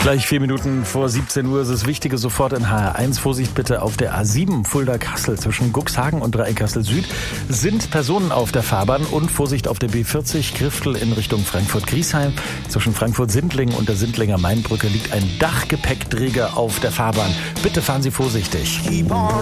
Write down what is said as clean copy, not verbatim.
Gleich 4 Minuten vor 17 Uhr ist es Wichtige sofort in HR1. Vorsicht bitte auf der A7 Fulda-Kassel zwischen Cuxhagen und Dreieckkassel Süd sind Personen auf der Fahrbahn und Vorsicht auf der B40 Griftel in Richtung Frankfurt-Griesheim. Zwischen Frankfurt-Sindlingen und der Sindlinger Mainbrücke liegt ein Dachgepäckträger auf der Fahrbahn. Bitte fahren Sie vorsichtig.